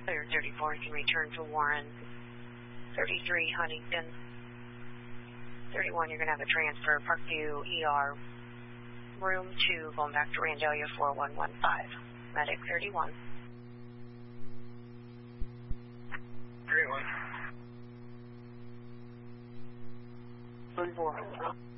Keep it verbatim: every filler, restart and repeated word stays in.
Clear thirty-four can return to Warren. thirty-three Huntington. thirty-one, you're going to have a transfer, Parkview E R, room two, going back to Randalia four one one five. Medic thirty-one. thirty-one. thirty-four.